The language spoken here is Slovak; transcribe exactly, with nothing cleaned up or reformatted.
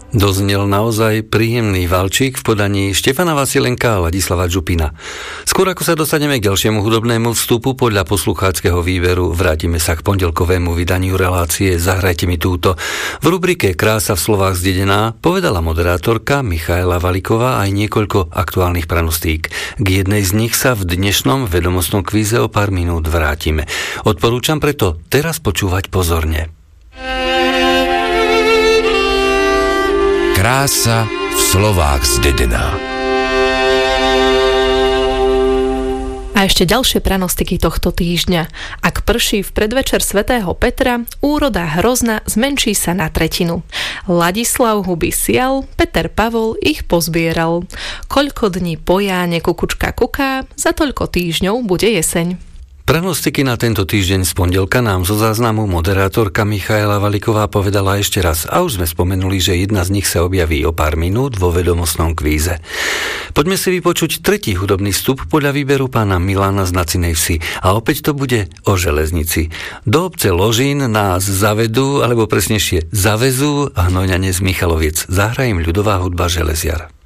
Doznel naozaj príjemný valčík v podaní Štefana Vasilenka a Ladislava Župina. Skôr ako sa dostaneme k ďalšiemu hudobnému vstupu podľa poslucháckeho výberu, vrátime sa k pondelkovému vydaniu relácie Zahrajte mi túto. V rubrike Krása v slovách z Dedená povedala moderátorka Michaela Valiková aj niekoľko aktuálnych pranostík. K jednej z nich sa v dnešnom vedomostnom kvíze o pár minút vrátime. Odporúčam preto teraz počúvať pozorne. Krása v slovách z Dedená. A ešte ďalšie pranostiky tohto týždňa. Ak prší v predvečer svätého Petra, úroda hrozna zmenší sa na tretinu. Ladislav huby sial, Peter Pavol ich pozbieral. Koľko dní po Jáne kukučka kuká, za toľko týždňov bude jeseň. Pranostiky na tento týždeň z pondelka nám zo záznamu moderátorka Michaela Valiková povedala ešte raz a už sme spomenuli, že jedna z nich sa objaví o pár minút vo vedomostnom kvíze. Poďme si vypočuť tretí hudobný vstup podľa výberu pána Milana z Nacinej Vsi a opäť to bude o železnici. Do obce Ložín nás zavedú, alebo presnejšie zavezú hnojňane z Michaloviec. Zahra im ľudová hudba Železiar.